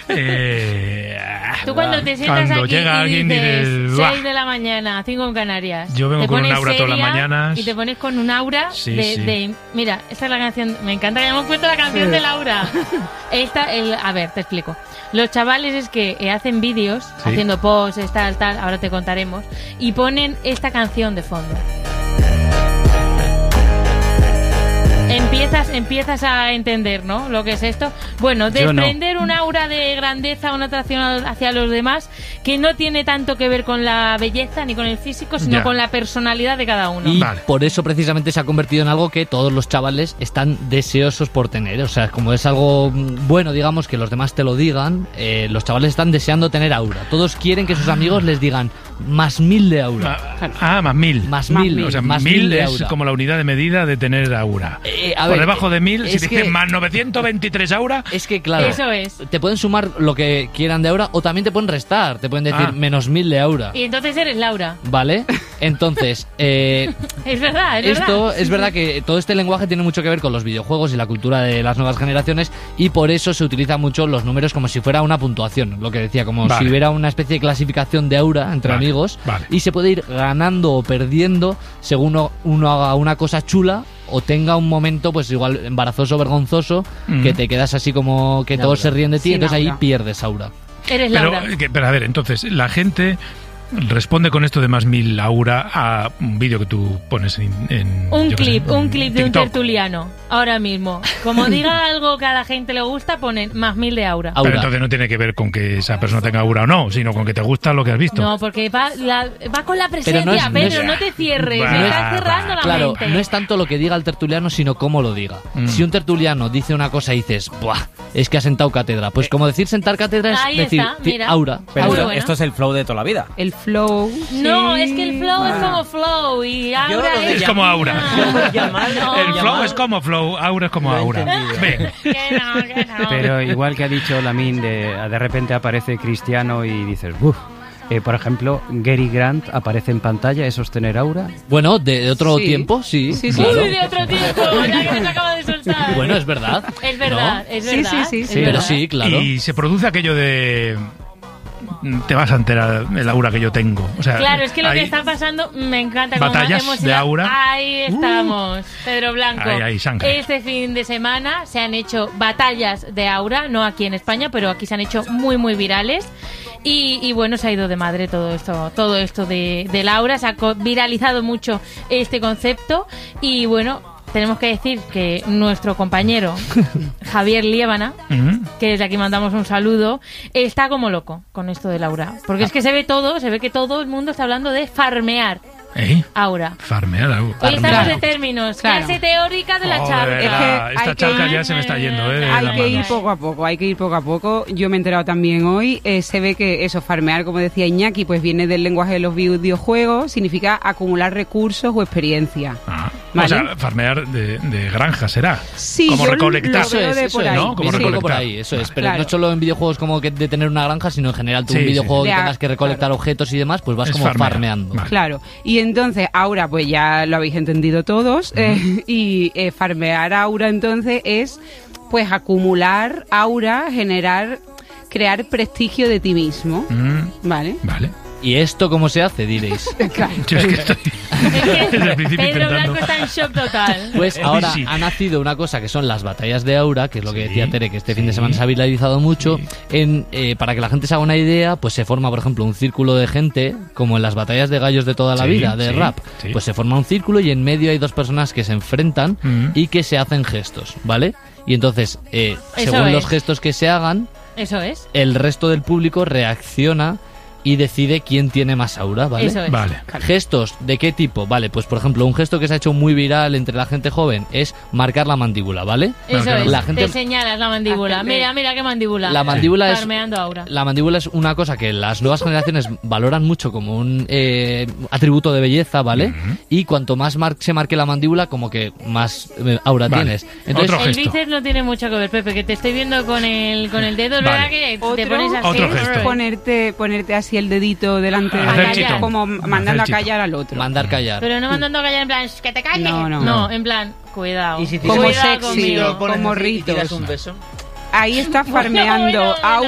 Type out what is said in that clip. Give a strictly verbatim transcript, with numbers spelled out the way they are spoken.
Eh, Tú cuando te sientas cuando aquí llega y alguien dices dices, seis de la mañana, cinco en Canarias. Yo vengo te con un pones aura todas las seria mañanas. Y te pones con un aura Sí, de, sí. de... Mira, esta es la canción... Me encanta que hayamos puesto la canción de Laura. Esta, el, a ver, te explico. Los chavales es que eh, hacen vídeos, Sí. haciendo posts, tal, tal, ahora te contaremos, y ponen esta canción de fondo. Empiezas, empiezas a entender, ¿no? Lo que es esto. Bueno, desprender no. un aura de grandeza, una atracción hacia los demás que no tiene tanto que ver con la belleza ni con el físico, sino Ya. con la personalidad de cada uno. Y Vale. por eso precisamente se ha convertido en algo que todos los chavales están deseosos por tener. O sea, como es algo bueno, digamos, que los demás te lo digan, eh, los chavales están deseando tener aura. Todos quieren que sus amigos les digan más mil de aura. Ah, ah, más mil. Más, Más mil. mil. O sea, más mil, mil de es aura. como la unidad de medida de tener aura. Eh, a Por ver, debajo de mil, si es dices que- más novecientos veintitrés aura, Es que, claro, Eso es. te pueden sumar lo que quieran de aura o también te pueden restar. Te pueden decir Ah. menos mil de aura. Y entonces eres Laura. ¿Vale? Entonces, eh, Es verdad, es esto verdad. es verdad que todo este lenguaje tiene mucho que ver con los videojuegos y la cultura de las nuevas generaciones y por eso se utilizan mucho los números como si fuera una puntuación, lo que decía, como Vale. si hubiera una especie de clasificación de aura entre Vale, amigos vale. y se puede ir ganando o perdiendo según uno, uno haga una cosa chula o tenga un momento pues igual embarazoso, vergonzoso, Mm. que te quedas así como que De todos aura. se ríen de ti, Sin entonces ahí aura. pierdes aura. Eres pero, Laura. que- pero a ver, entonces, la gente responde con esto de más mil aura a un vídeo que tú pones en, en Un yo qué sé, clip, en un clip de un TikTok. tertuliano. Ahora mismo. Como diga algo que a la gente le gusta, ponen más mil de aura. Aura. Pero entonces no tiene que ver con que esa persona tenga aura o no, sino con que te gusta lo que has visto. No, porque va, la- va con la presencia, no es- no Pedro, es- no te cierres, Bah, me estás cerrando la Claro, mente. no es tanto lo que diga el tertuliano, sino cómo lo diga. Mm. Si un tertuliano dice una cosa y dices, ¡buah! Es que ha sentado cátedra. Pues como decir sentar cátedra es Ahí decir, está, ti- mira. aura. Pero Aura, esto, bueno. esto es el flow de toda la vida. El flow. No, sí. es que el flow es Ah. como flow y aura lo de es... Es como aura. No. El flow es como flow, aura es como Lo he aura. entendido. Ven. Que no, que no. Pero igual que ha dicho Lamin, de, de repente aparece Cristiano y dices, uff. Eh, por ejemplo, Gary Grant aparece en pantalla, ¿eso es tener aura? Bueno, de, de otro Sí. tiempo, sí. Sí, sí. claro. Uy, de otro tiempo, ya que me acaba de soltar. Bueno, es verdad. Es verdad, es Sí, verdad. sí, sí, es sí. Pero verdad. sí, claro. Y se produce aquello de... Te vas a enterar el aura que yo tengo. O sea, Claro, es que lo hay- que está pasando me encanta. Como Batallas hemos de ido- aura. Ahí estamos, Pedro Blanco. Ahí hay sangre. Este fin de semana se han hecho batallas de aura, no aquí en España, pero aquí se han hecho muy, muy virales. Y, y bueno, se ha ido de madre todo esto, todo esto de, del aura. Se ha co- viralizado mucho este concepto. Y bueno, tenemos que decir que nuestro compañero Javier Liébana, Ujú. que desde aquí mandamos un saludo, está como loco con esto del aura. Porque es que se ve todo, se ve que todo el mundo está hablando de farmear ¿Eh? aura. Farmear aura. Hoy estamos Claro. de términos, Claro. clase teórica de la Joder, charla. Es que esta hay que charla ir- ya se me está yendo, ¿eh? de Hay la que mano. ir poco a poco, hay que ir poco a poco. Yo me he enterado también hoy, eh, se ve que eso, farmear, como decía Iñaki, pues viene del lenguaje de los videojuegos, significa acumular recursos o experiencia. Ah, Vale. O sea, farmear de, de granja será. Sí, como yo recolectar. lo veo Eso de es, por eso ahí. es. ¿no? Como Viene un poco por recolectar. ahí, eso es. Pero Claro. no solo en videojuegos como que de tener una granja, sino en general tú Sí, un sí, videojuego sí. que De tengas a- que recolectar claro. objetos y demás, pues vas Es como farmear. farmeando. Vale. Claro, y entonces aura, pues ya lo habéis entendido todos, eh, y eh, farmear aura entonces es pues acumular aura, generar, crear prestigio de ti mismo, Mm, ¿vale? vale. ¿Y esto cómo se hace, diréis? Claro. Yo es que estoy Es que desde el principio Pedro intentando. Blanco está en shock total. Pues Hoy ahora sí. ha nacido una cosa que son las batallas de aura, que es lo que Sí, decía Tere, que este fin de sí. semana se ha viralizado mucho. Sí. En, eh, para que la gente se haga una idea, pues se forma, por ejemplo, un círculo de gente, como en las batallas de gallos de toda la Sí, vida, de sí, rap. sí. Pues se forma un círculo y en medio hay dos personas que se enfrentan Mm. y que se hacen gestos, ¿vale? Y entonces, eh, Eso según es. los gestos que se hagan, Eso es. el resto del público reacciona y decide quién tiene más aura, ¿vale? Eso es. Vale. ¿Gestos de qué tipo? Vale, pues por ejemplo, un gesto que se ha hecho muy viral entre la gente joven es marcar la mandíbula, ¿vale? Eso Claro, es. la gente- Te señalas la mandíbula. Hacerle- Mira, mira qué mandíbula. La mandíbula es Farmeando aura. la mandíbula es una cosa que las nuevas generaciones valoran mucho como un eh, atributo de belleza, ¿vale? Ujú. Y cuanto más mar- se marque la mandíbula, como que más eh, aura Vale. tienes. Entonces, Otro El gesto. bíceps no tiene mucho que ver, Pepe, que te estoy viendo con el, con el dedo. Es Vale. verdad que te Otro- pones así. Otro gesto. Ponerte, ponerte así el dedito delante de Hacer la chito. como mandando a Hacer chito. callar al otro. mandar callar. Pero no mandando a callar en plan, "Shh, que te calles". No, no. No, en plan, cuidado. Y si te- Como Cuidado sexy, conmigo. pones como así y tiras ritos. un beso. Ahí está Bueno, farmeando bueno, bueno. aura.